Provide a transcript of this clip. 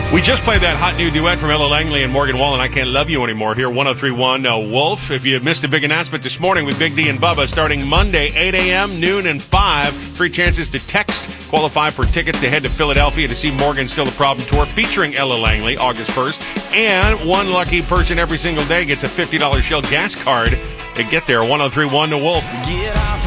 We just played that hot new duet from Ella Langley and Morgan Wallen, I Can't Love You Anymore, here, 103.1 Wolf. If you missed a big announcement this morning with Big D and Bubba, starting Monday, 8 a.m., noon, and 5, free chances to text, qualify for tickets to head to Philadelphia to see Morgan Still the Problem tour featuring Ella Langley, August 1st. And one lucky person every single day gets a $50 Shell gas card to get there, 103.1 Wolf.